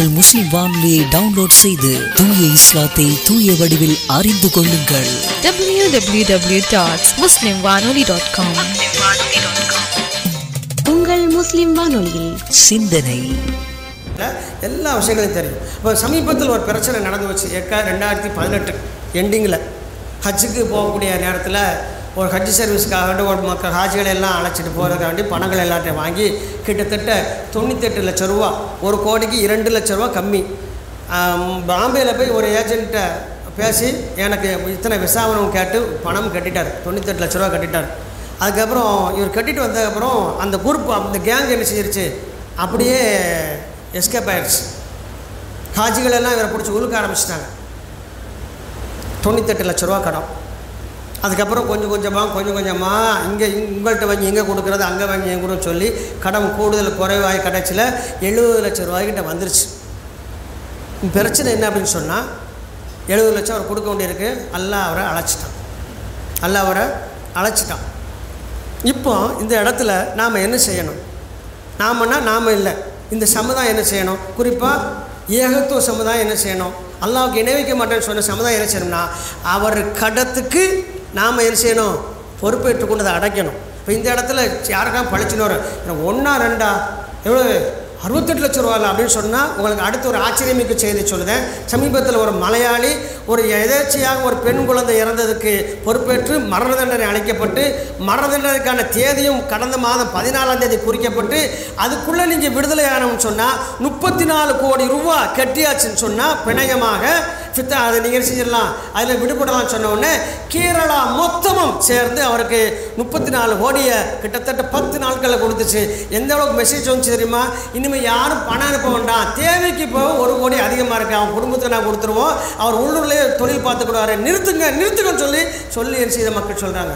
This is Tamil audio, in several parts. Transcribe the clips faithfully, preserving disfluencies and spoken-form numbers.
முஸ்லிம் வானொலியை டவுன்லோட் செய்து தூய இஸ்லாத்தை தூய வடிவில் அறிந்து கொள்ளுங்கள். டபிள்யூ டபிள்யூ டபிள்யூ டாட் முஸ்லிம் வானொலி டாட் காம். உங்கள் முஸ்லிம் வானொலியில் சிந்தனை எல்லா விஷயங்களையும் தெரியும். இப்போ சமீபத்தில் ஒரு பிரச்சனை நடந்து வச்சு ஏக்கா ரெண்டாயிரத்தி பதினெட்டு எண்டிங்கில் ஹஜ்ஜுக்கு போகக்கூடிய நேரத்தில் ஒரு ஹஜ் சர்வீஸ்க்காக வேண்டி ஒரு மக்கள் ஹாஜிகளை எல்லாம் அழைச்சிட்டு போகிறதுக்காக வேண்டி பணங்கள் எல்லாத்தையும் வாங்கி கிட்டத்தட்ட தொண்ணூத்தெட்டு லட்ச ரூபா, ஒரு கோடிக்கு இரண்டு லட்ச ரூபா கம்மி. பாம்பேயில் போய் ஒரு ஏஜென்ட்டை பேசி எனக்கு இத்தனை விசாவனம் கேட்டு பணம் கட்டிட்டார், தொண்ணூத்தெட்டு லட்ச ரூபா கட்டிட்டார். அதுக்கப்புறம் இவர் கட்டிட்டு வந்ததுக்கப்புறம் அந்த குரூப் அந்த கேங் என்ன செஞ்சிருச்சு, அப்படியே எஸ்கேப் ஆயிடுச்சு. ஹாஜிகள் எல்லாம் இவரை பிடிச்சி உழுக்க ஆரம்பிச்சிட்டாங்க. தொண்ணூத்தெட்டு லட்ச ரூபா கடன். அதுக்கப்புறம் கொஞ்சம் கொஞ்சமாக கொஞ்சம் கொஞ்சமாக இங்கே உங்கள்கிட்ட வாங்கி எங்கே கொடுக்குறது, அங்கே வாங்கி எங்கே கொடுன்னு சொல்லி கடன் கூடுதல் குறைவாய் கடைச்சியில் எழுபது லட்சம் ரூபாய்கிட்ட வந்துருச்சு. பிரச்சனை என்ன அப்படின்னு சொன்னால், எழுபது லட்சம் அவர் கொடுக்க வேண்டியிருக்கு. அல்லாஹ் அவரை அழைச்சிட்டான் அல்லாஹ் அவரை அழைச்சிட்டான். இப்போ இந்த இடத்துல நாம் என்ன செய்யணும்? நாமன்னா நாம் இல்லை, இந்த சமுதாயம் என்ன செய்யணும்? குறிப்பாக ஏகத்துவ சமுதாயம் என்ன செய்யணும்? அல்லாஹ்வுக்கு இணை வைக்க மாட்டேன்னு சொன்ன சமுதாயம் என்ன செய்யணும்னா, அவர் கடத்துக்கு நாம் என்ன செய்யணும்? பொறுப்பேற்றுக்கொண்டு அதை அடைக்கணும். இப்போ இந்த இடத்துல யாருக்கா பழிச்சுன்னு வரும், ஒன்றா ரெண்டா எவ்வளோ அறுபத்தெட்டு லட்ச ரூபா அப்படின்னு சொன்னால் உங்களுக்கு அடுத்து ஒரு ஆச்சரியமிக்க செய்தி சொல்லுதேன். சமீபத்தில் ஒரு மலையாளி ஒரு எதேச்சையாக ஒரு பெண் குழந்தை இறந்ததுக்கு பொறுப்பேற்று மரண தண்டனை அளிக்கப்பட்டு, மரண தண்டனைக்கான தேதியும் கடந்த மாதம் பதினாலாம் தேதி குறிக்கப்பட்டு, அதுக்குள்ளே நீங்கள் விடுதலை ஆகணும்னு சொன்னால் முப்பத்தி நாலு கோடி ரூபா கட்டியாச்சுன்னு சொன்னால் பிணையமாக ஃபித்தா அதை நீங்கள் செஞ்சிடலாம், அதில் விடுபடலாம்னு சொன்ன உடனே கேரளா மொத்தமும் சேர்ந்து அவருக்கு முப்பத்தி நாலு கோடியை கிட்டத்தட்ட பத்து நாட்களில் கொடுத்துச்சு. எந்த அளவுக்கு மெசேஜ் வந்துச்சு தெரியுமா? இனிமேல் யாரும் பணம் அனுப்ப வேண்டாம், தேவைக்கு இப்போ ஒரு கோடி அதிகமாக இருக்குது, அவன் குடும்பத்துக்கு நான் கொடுத்துருவோம், அவர் உள்ளூர்லேயே தொழில் பார்த்துக்கூடாரு, நிறுத்துங்க நிறுத்துங்கன்னு சொல்லி சொல்லி என்ன செய்த மக்கள் சொல்கிறாங்க.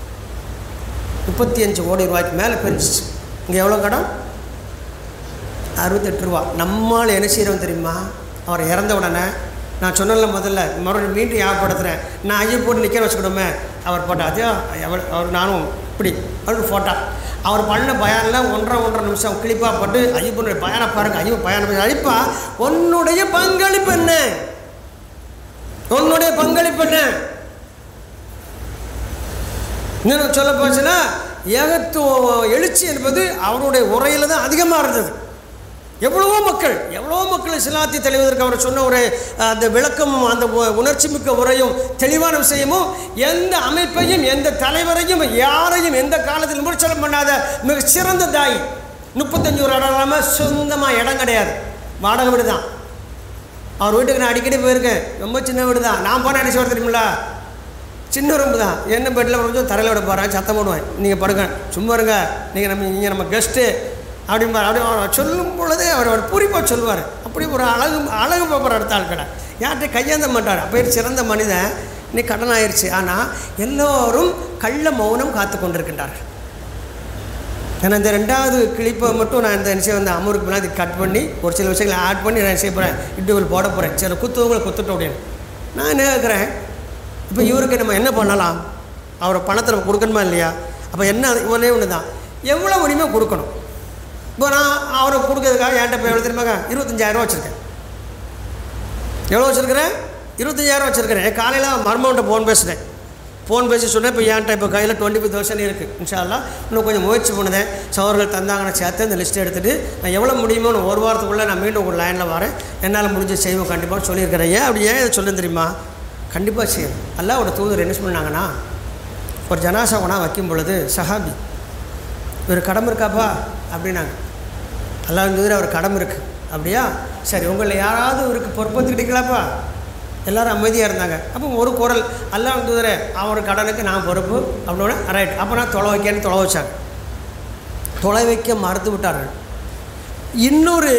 முப்பத்தி அஞ்சு கோடி ரூபாய்க்கு மேலே பெருந்துச்சு. இங்கே எவ்வளோ கடன்? அறுபத்தெட்டு ரூபா. நம்மால் என்ன செய்கிறோம் தெரியுமா? அவர் இறந்த உடனே நான் சொன்னல முதல்ல மறுபடியும் மீண்டும் ஞாபகப்படுத்துகிறேன், நான் ஐயோ போட்டு நிற்க வச்சுக்கிடுமே அவர் போட்டா அதே அவர் அவர் நானும் இப்படி அவருக்கு ஃபோட்டா அவர் பண்ண பயானில் ஒன்றரை ஒன்றரை நிமிஷம் கிளிப்பாக போட்டு ஐயப்பனுடைய பயானை பாருங்க, ஐயோ பயான அழிப்பா உன்னுடைய பங்களிப்பு என்ன, உன்னுடைய பங்களிப்பு என்ன இன்னும் சொல்ல போச்சுன்னா, ஏகத்துவ எழுச்சி என்பது அவருடைய உரையில் தான் அதிகமாக இருந்தது. எவ்வளவோ மக்கள் எவ்வளோ மக்கள் இஸ்லாத்தை தெளிவதற்கு அவர் சொன்ன ஒரு அந்த விளக்கமும் அந்த உணர்ச்சி மிக்க உரையும் தெளிவான விஷயமும் எந்த அமைப்பையும் எந்த தலைவரையும் யாரையும் எந்த காலத்தில் விமர்சனம் பண்ணாத மிக சிறந்த தாய். முப்பத்தஞ்சு ஒரு இடம் இல்லாமல் சொந்தமாக இடம் கிடையாது, வாடகை வீடு தான். அவர் வீட்டுக்கு நான் அடிக்கடி போயிருக்கேன், ரொம்ப சின்ன வீடு தான். நான் போனால் என்ன சொல்ல தெரியுமில்ல, சின்ன ரூம்பு தான். என்ன பெட்டில் கொஞ்சம் தரையில் விட போகிறேன், சத்தம் போடுவேன், நீங்கள் படுங்க சும்மா இருங்க, நீங்கள் நம்ம நீங்கள் நம்ம கெஸ்ட்டு அப்படிம்பார். அப்படி அவர் சொல்லும் பொழுதே அவர் அவர் பூரிப்பாக சொல்லுவார். அப்படி ஒரு அழகு அழகு பார்ப்பார் அடுத்த ஆள் கடை, யார்கிட்ட கையாந்த மாட்டார். அப்போ சிறந்த மனிதன். இன்னைக்கு கடன் ஆயிடுச்சு. ஆனால் எல்லோரும் கள்ள மௌனம் காத்து கொண்டிருக்கின்றார்கள். ஏன்னா இந்த ரெண்டாவது கிளிப்பை மட்டும் நான் இந்த விஷயம் வந்து அமருக்கு பின்னாடி கட் பண்ணி ஒரு சில விஷயங்களை ஆட் பண்ணி நான் செய்ய போகிறேன், இட்டுகள் போட போகிறேன். சில குத்துவங்களை குத்துட்ட அப்படின்னு நான் என்ன கேட்குறேன், இப்போ இவருக்கு நம்ம என்ன பண்ணலாம்? அவரை பணத்தை நம்ம கொடுக்கணுமா இல்லையா? அப்போ என்ன ஒன்றே ஒன்று தான், எவ்வளோ முடியுமோ கொடுக்கணும். இப்போ நான் அவரை கொடுக்கறதுக்காக என்கிட்ட இப்போ எவ்வளோ தெரியுமாங்க, இருபத்தஞ்சாயிரரூவா வச்சுருக்கேன். எவ்வளோ வச்சுருக்கிறேன்? இருபத்தஞ்சாயிரம் வச்சுருக்கிறேன். காலையில் மர்மன்ட்ட ஃபோன் பேசுகிறேன். ஃபோன் பேசி சொன்னேன், இப்போ என்கிட்ட இப்போ கையில் டுவெண்ட்டி ஃபைவ் தௌசண்ட் இருக்குது. இன்ஷா அல்லாஹ் இன்னும் கொஞ்சம் முயற்சி பண்ணுதேன், சவர்கள் தந்தாங்கன்னு சேர்த்து இந்த லிஸ்ட்டு எடுத்துகிட்டு நான் எவ்வளோ முடியுமோ நான் ஒரு வாரத்துக்குள்ளே நான் மீண்டும் ஒரு லைனில் வரேன், என்னால் முடிஞ்ச செய்வோம் கண்டிப்பாக சொல்லியிருக்கிறேன். ஏன் அப்படி ஏன் இதை சொல்ல தெரியுமா? கண்டிப்பாக செய்யணும். அல்லாஹ்வோட தூதர் என்ன சொன்னாங்கன்னா, ஒரு ஜனாசா கொண்டா வைக்கும் பொழுது சஹாபி ஒரு கடமை இருக்காப்பா அப்படின்னாங்க. அல்லாஹ் தூதர் அவர் கடமை இருக்குது. அப்படியா, சரி உங்களை யாராவது இவருக்கு பொறுப்பேற்றுக்கிட்டீங்களாப்பா? எல்லோரும் அமைதியாக இருந்தாங்க. அப்போ ஒரு குரல், அல்லாஹ் தூதரே அவர் கடனுக்கு நான் பொறுப்பு அப்படின்னா ரைட். அப்போ நான் தொலை வைக்கன்னு தொலை வச்சாங்க. தொலை வைக்க மறுத்து விட்டார்கள். இன்னொரு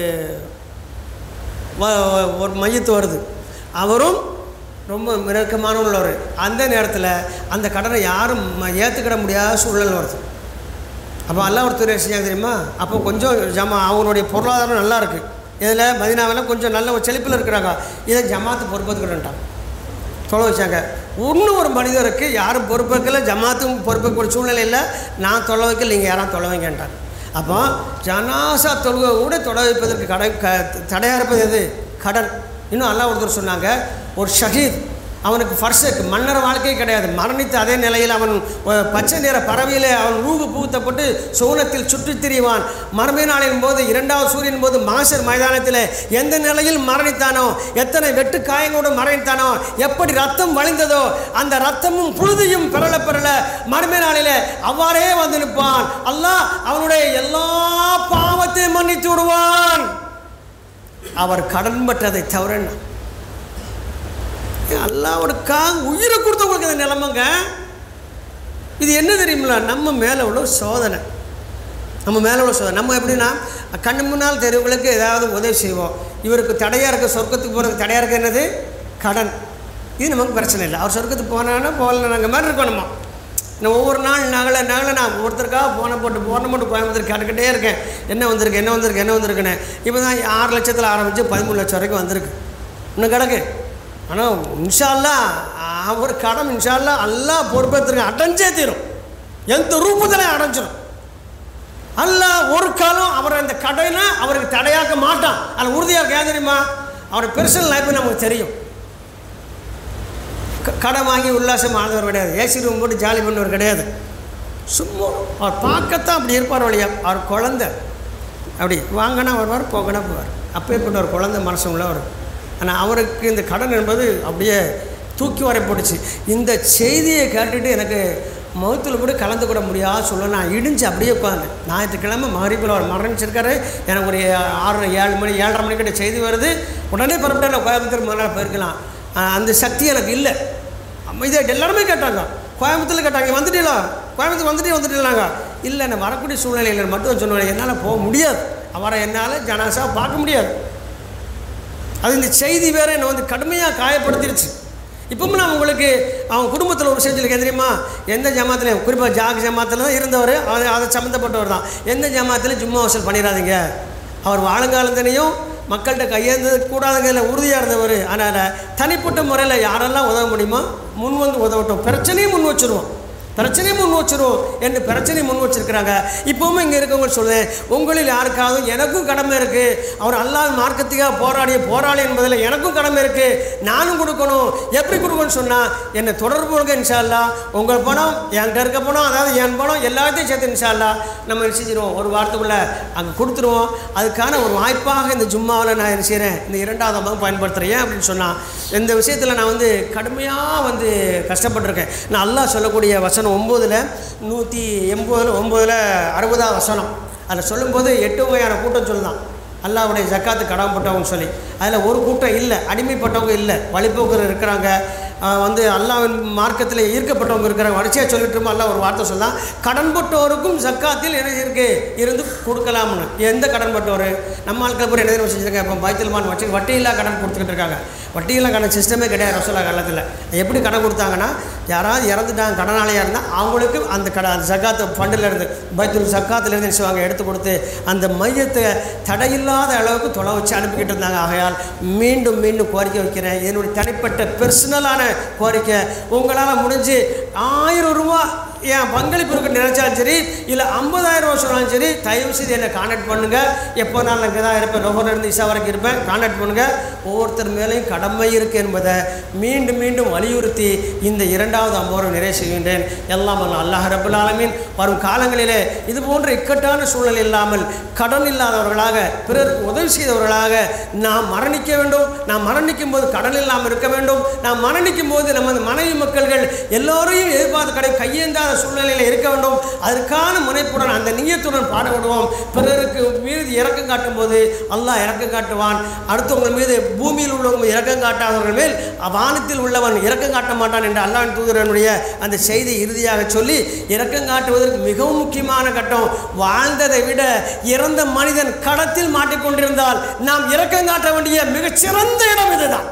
ஒரு மையத்து வருது, அவரும் ரொம்ப மிரக்கமான உள்ளவர். அந்த நேரத்தில் அந்த கடனை யாரும் ஏற்றுக்கிட முடியாத சூழல் வருது. அப்போ அல்லாஹ் ஒருத்தர் செஞ்சாங்க தெரியுமா? அப்போ கொஞ்சம் ஜமா அவங்களுடைய பொருளாதாரம் நல்லா இருக்குது, இதில் மதினாவில் கொஞ்சம் நல்ல ஒரு செழிப்பில் இருக்கிறாங்க. இதை ஜமாத்து பொறுப்பேற்றுக்கிட்டாங்க, தொலை வச்சாங்க. இன்னும் ஒரு மனிதருக்கு யாரும் பொறுப்பேற்கல, ஜமாத்தும் பொறுப்பேற்க சூழ்நிலை இல்லை, நான் தொலை வைக்கல, நீங்கள் யாரும் தொலை வைங்கன்ட்டாங்க. அப்போ ஜனாசா தொழுகை கூட தொட வைப்பதற்கு கடை க தடையாக இருப்பது எது? கடன். இன்னும் அல்லாஹ் ஒருத்தர் சொன்னாங்க, ஒரு ஷஹீத் அவனுக்கு ஃபர்ஸ்ட் மன்னர் வாழ்க்கையே கிடையாது, மரணித்த அதே நிலையில் அவன் பச்சை நிற பறவையிலே அவன் ரூபு பூத்தப்பட்டு சோனத்தில் சுற்றித் திரிவான். மறுமை நாளின் போது இரண்டாவது சூரியன் போது மாசர் மைதானத்தில் எந்த நிலையில் மரணித்தானோ, எத்தனை வெட்டு காயங்களோடு மரணித்தானோ, எப்படி ரத்தம் வழிந்ததோ அந்த ரத்தமும் புழுதியும் பெறல பெறல மறுமை நாளில் அவ்வாறே வந்து நிற்பான். அல்லாஹ் அவனுடைய எல்லா பாவத்தையும் மன்னித்து விடுவான், அவர் கடன் பற்றதை தவிர. அல்லாஹ்வுக்காக உயிரை கொடுத்தவங்களுக்கு அந்த நிலைமைங்க. இது என்ன தெரியுமில்ல, நம்ம மேலே உள்ள சோதனை, நம்ம மேலே உள்ள சோதனை. நம்ம எப்படின்னா கண்ணு முன்னால் தெருவுகளுக்கு ஏதாவது உதவி செய்வோம். இவருக்கு தடையாக இருக்க சொர்க்கத்துக்கு போகிறதுக்கு தடையாக இருக்க என்னது? கடன். இது நமக்கு பிரச்சனை இல்லை. அவர் சொர்க்கத்துக்கு போனான்னா போகல நாங்கள் மாதிரி இருக்கோம். நம்ம நான் ஒவ்வொரு நாள் நகலை நகலை நான் ஒருத்தருக்காக போனை போட்டு போனை போட்டு கோயம்புத்தூர் கேட்டுக்கிட்டே இருக்கேன், என்ன வந்திருக்கு என்ன வந்திருக்கு என்ன வந்திருக்குன்னு. இப்போ தான் ஆறு லட்சத்தில் ஆரம்பித்து பதிமூணு லட்சம் வரைக்கும் வந்திருக்கு, இன்னும் கிடக்கு. ஆனால் இன்ஷா அல்லாஹ் அவர் கடன் இன்ஷா அல்லாஹ் அல்லாஹ் பொறுப்பேற்றுங்க, அடைஞ்சே தீரும், எந்த ரூபத்தில் அடைஞ்சிடும். அல்லாஹ் ஒரு காலம் அவர் அந்த கடைனா அவருக்கு தடையாக்க மாட்டான். அதில் உறுதியாக ஏன் தெரியுமா? அவருடைய பெர்சனல் லைஃப் நமக்கு தெரியும். கடன் வாங்கி உல்லாசம் ஆனவர் கிடையாது, ஏசி ரூம் போட்டு ஜாலி பண்ணவர் கிடையாது. சும்மா அவர் பார்க்கத்தான் அப்படி இருப்பார் வழியா. அவர் குழந்தை அப்படி வாங்கினா வருவார், போகனா போவார், அப்பேற்பட்ட ஒரு குழந்தை மனசு உள்ளவர். ஆனால் அவருக்கு இந்த கடன் என்பது அப்படியே தூக்கி வரை போட்டுச்சு. இந்த செய்தியை கேட்டுட்டு எனக்கு மௌத்தில் கூட கலந்து கூட முடியாது சொல்ல, நான் இடிஞ்சு அப்படியே உட்காந்து ஞாயிற்றுக்கிழமை மகரிபில் அவர் மரணிச்சிருக்காரு. எனக்கு ஒரு ஆறு ஏழு மணி ஏழரை மணிக்கிட்ட செய்தி வருது, உடனே பரப்பிட்டு நான் கோயம்புத்தூர் முதல்ல போயிருக்கலாம். அந்த சக்தி எனக்கு இல்லை. இதை எல்லாருமே கேட்டாங்க, கோயம்புத்தூரில் கேட்டாங்க, வந்துட்டீங்களா கோயம்புத்தூர் வந்துட்டே வந்துட்டீங்களாங்க. இல்லை, நான் வரக்கூடிய சூழ்நிலையில் மட்டும் சொன்னேன், என்னால் போக முடியாது, அவரை என்னால் ஜனாசா பார்க்க முடியாது. அது இந்த செய்தி வேறு என்னை வந்து கடுமையாக காயப்படுத்திடுச்சு. இப்பவும் நான் உங்களுக்கு அவன் குடும்பத்தில் ஒரு விஷயம் சொல்லி தெரியுமா? எந்த ஜமாத்துலையும் குறிப்பாக ஜாக் ஜமாத்தில் தான் இருந்தவர், அதை அதை சம்மந்தப்பட்டவர் தான். எந்த ஜமாத்திலையும் ஜும்மா வசூல் பண்ணிடாதீங்க. அவர் வாழுங்காலத்தினையும் மக்கள்கிட்ட கையேந்தது கூடாதுங்கிறதுல உறுதியாக இருந்தவர். அதனால் தனிப்பட்ட முறையில் யாரெல்லாம் உதவ முடியுமோ முன் வந்து உதவட்டும், பிரச்சனையும் முன் வச்சுருவோம், பிரச்சனையை முன் வச்சிருவோம் என்று பிரச்சனையை முன் வச்சிருக்கிறாங்க. இப்போவும் இங்கே இருக்கவங்க சொல்லுவேன், உங்களில் யாருக்காவது எனக்கும் கடமை இருக்குது, அவர் அல்லாஹ் மார்க்கத்துக்காக போராடிய போராளி என்பதில் எனக்கும் கடமை இருக்குது, நானும் கொடுக்கணும். எப்படி கொடுக்கணும்னு சொன்னால் என்னை தொடர்பு கொடுங்க, இன்ஷா அல்லாஹ் உங்கள் பணம் என்கிட்ட இருக்க பணம், அதாவது என் பணம் எல்லாத்தையும் சேர்த்து இன்ஷா அல்லாஹ் நம்ம என்ன செஞ்சிடுவோம், ஒரு வாரத்துக்குள்ளே அங்கே கொடுத்துருவோம். அதுக்கான ஒரு வாய்ப்பாக இந்த ஜும்மாவில் நான் என்ன செய்கிறேன், இந்த இரண்டாவது அம்மாவும் பயன்படுத்துகிறேன். ஏன் அப்படின்னு சொன்னால், இந்த விஷயத்தில் நான் வந்து கடுமையாக வந்து கஷ்டப்பட்டிருக்கேன். நான் அல்லாஹ் சொல்லக்கூடிய வசனம் ஒம்பதுல நூற்றி எண்பதுல ஒம்பதுல அறுபதாம் வசனம், அதில் சொல்லும்போது எட்டு வகையான கூட்டம் சொல்லலாம். அல்லாஹ்வுடைய ஜக்காத்து கடமைப்பட்டவங்க சொல்லி அதில் ஒரு கூட்டம் இல்லை, அடிமைப்பட்டவங்க இல்லை, வழிபோக்கர் இருக்கிறாங்க, வந்து அல்லாஹ்வின் மார்க்கத்தில் ஈர்க்கப்பட்டவங்க இருக்கிறாங்க. வரிசையாக சொல்லிட்டு இருக்கோம். அல்லாஹ் ஒரு வார்த்தை சொல்லலாம், கடன்பட்டோருக்கும் ஜக்காத்தில் என்ன இருக்குது இருந்து கொடுக்கலாம்னு. எந்த கடன்பட்டவர்? நம்ம ஆட்கள் பூரா என்ன செஞ்சுருக்காங்க, இப்போ பைத்துல்மான் வச்சு வட்டியில்லா கடன் கொடுத்துக்கிட்டு இருக்காங்க. வட்டியில்லா கடன் சிஸ்டமே கிடையாது ரசூலுல்லாஹ் காலத்தில். எப்படி கடன் கொடுத்தாங்கன்னா, யாராவது இறந்துட்டாங்க கடனாளியாக இருந்தால் அவங்களுக்கு அந்த கடன் அந்த ஜக்காத்து ஃபண்டில் இருந்து பைத்துல் ஜக்காத்துலேருந்து என்ன செய்வாங்க எடுத்து கொடுத்து அந்த மையத்தை தடையில்லாத அளவுக்கு தொலை வச்சு அனுப்பிக்கிட்டு இருந்தாங்க. ஆகையால் மீண்டும் மீண்டும் கோரிக்கை வைக்கிறேன், என்னுடைய தனிப்பட்ட பெர்சனலான கோரிக்கை, உங்களால் முடிஞ்சு ஆயிரம் ரூபா என் பங்களிப்பு இருக்க நினைச்சாலும் சரி, இல்லை ஐம்பதாயிரம் ரூபா சொன்னாலும் சரி, தயவு செய்து என்னை கான்டாக்ட் பண்ணுங்கள். எப்போ நான் இங்கே தான் இருப்பேன், நோகர்லேருந்து இசா வரைக்கும் இருப்பேன், கான்டாக்ட் பண்ணுங்கள். ஒவ்வொருத்தர் மேலேயும் கடமை இருக்குது என்பதை மீண்டும் மீண்டும் வலியுறுத்தி இந்த இரண்டாவது அம்பவரை நிறைவு செய்கின்றேன். எல்லாம் அல்லாஹ் ரப்பல் ஆலமீன் வரும் காலங்களிலே இது போன்ற இக்கட்டான சூழல் இல்லாமல் கடன் இல்லாதவர்களாக, பிறருக்கு உதவி செய்தவர்களாக நாம் மரணிக்க வேண்டும். நாம் மரணிக்கும் போது கடன் இல்லாமல் இருக்க வேண்டும். நாம் மரணிக்கும் போது நமது மனைவி மக்கள்கள் எல்லோரையும் எதிர்பார்த்து கடை கையேந்தாத சூழ்நிலையில் இருக்க வேண்டும். அதற்கான முனைப்புடன் அந்த நியத்துடன் பாடுபடுவோம். பிறருக்கு மீது இறக்கம் காட்டும் போது அல்லாஹ் இறக்கம் காட்டுவான். அடுத்தவங்க மீது பூமியில் உள்ளவங்க இறக்கம் காட்டாதவர்கள் மேல் வானத்தில் உள்ளவன் இறக்கம் காட்ட மாட்டான் என்று அல்லாஹ்வின் தூதரனுடைய அந்த செய்தி இறுதியாக சொல்லி, இறக்கம் காட்டுவதற்கு மிகவும் முக்கியமான கட்டம், வாழ்ந்ததை விட இறந்த மனிதன் கடத்தில் மாட்டிக்கொண்டிருந்தால் நாம் இறக்கம் காட்ட வேண்டிய மிகச்சிறந்த இடம் இதுதான்.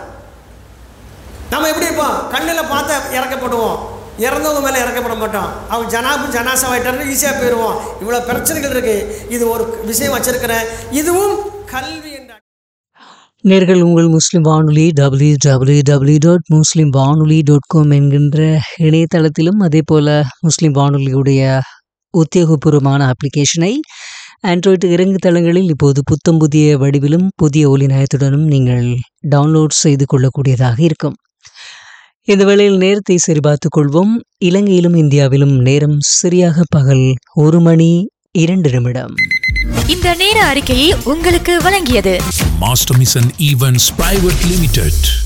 நம்ம எப்படி இருப்போம், கண்ணில் பார்த்த இறக்கப்படுவோம், இறந்தவங்க மேலே இறக்கப்பட மாட்டோம். அவங்க ஜனாபு ஜனாசாவாயிட்டாரு ஈஸியாக போயிடுவோம். இவ்வளோ பிரச்சனைகள் இருக்குது. இது ஒரு விஷயம் வச்சிருக்கிறேன். இதுவும் கல்வி என்ற நேர்கள் உங்கள் முஸ்லிம் வானொலி டபிள்யூ டபிள்யூ டபிள்யூ டாட் முஸ்லிம் வானொலி டாட் காம் என்கின்ற இணையதளத்திலும் அதே போல் முஸ்லிம் வானொலியுடைய உத்தியோகபூர்வமான அப்ளிகேஷனை ஆண்ட்ராய்டு இறங்கு தளங்களில் இப்போது புத்தம் புதிய வடிவிலும் புதிய ஒலி நயத்துடனும் நீங்கள் டவுன்லோட் செய்து கொள்ளக்கூடியதாக இருக்கும். இந்த வேளையில் நேரத்தை சரிபார்த்துக் கொள்வோம். இலங்கையிலும் இந்தியாவிலும் நேரம் சரியாக பகல் ஒரு மணி இரண்டு நிமிடம். இந்த நேர அறிக்கையை உங்களுக்கு வழங்கியது master mission events private limited.